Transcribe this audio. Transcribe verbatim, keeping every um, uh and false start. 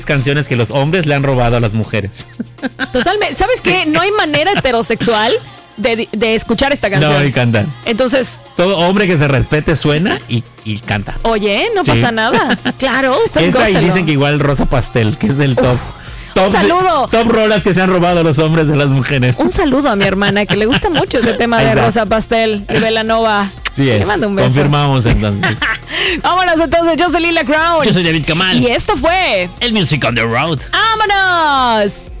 canciones que los hombres le han robado a las mujeres. Totalmente. ¿Sabes qué? No hay manera heterosexual de, de escuchar esta canción. No, y cantan. Entonces, todo hombre que se respete suena y, y canta. Oye, no Sí. pasa nada. Claro, está Esa y gózalo. dicen que igual Rosa Pastel, que es el top. Top, Un saludo. Top rolas que se han robado a los hombres de las mujeres. Un saludo a mi hermana que le gusta mucho ese tema Ahí de está. Rosa Pastel y Belanova. Sí Le es. mando un beso. Confirmamos entonces. Vámonos entonces, yo soy Lila Crown. Yo soy David Kamal. Y esto fue El Music on the Road. ¡Vámonos!